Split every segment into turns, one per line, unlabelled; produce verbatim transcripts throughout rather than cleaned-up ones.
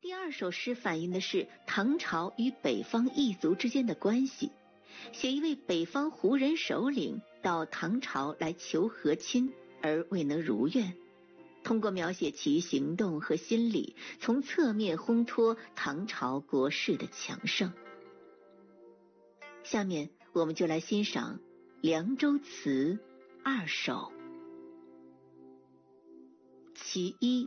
第二首诗反映的是唐朝与北方异族之间的关系，写一位北方胡人首领到唐朝来求和亲，而未能如愿。通过描写其行动和心理，从侧面烘托唐朝国势的强盛。下面我们就来欣赏《凉州词》二首。其一，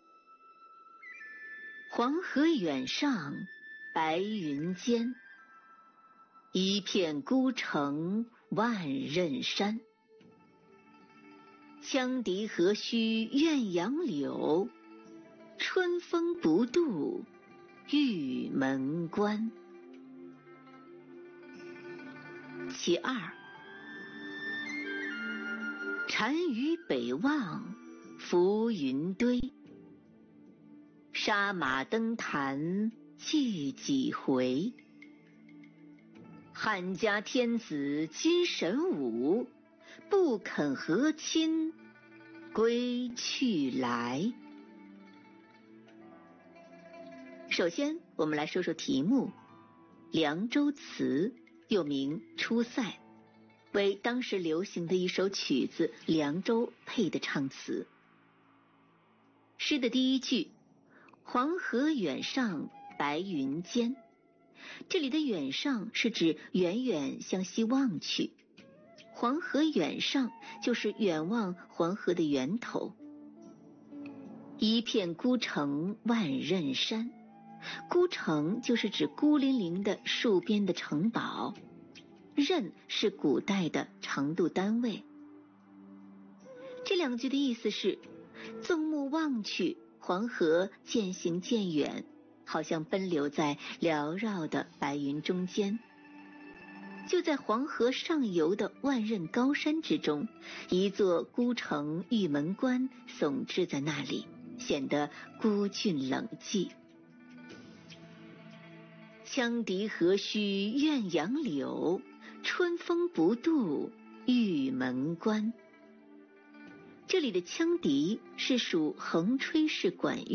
黄河远上白云间，一片孤城万仞山。羌笛何须怨杨柳，春风不度玉门关。其二，单于北望浮云堆，杀马登坛祭几回。汉家天子今神武，不肯和亲归去来。首先我们来说说题目。凉州词又名出塞，为当时流行的一首曲子《凉州》配的唱词。诗的第一句，黄河远上白云间，这里的远上是指远远向西望去，黄河远上就是远望黄河的源头。一片孤城万仞山，孤城就是指孤零零的戍边的城堡，仞是古代的长度单位。这两句的意思是，纵目望去，黄河渐行渐远，好像奔流在缭绕的白云中间。就在黄河上游的万仞高山之中，一座孤城玉门关耸峙在那里，显得孤峻冷寂。羌笛何须怨杨柳，春风不度玉门关。这里的羌笛是属横吹式管乐。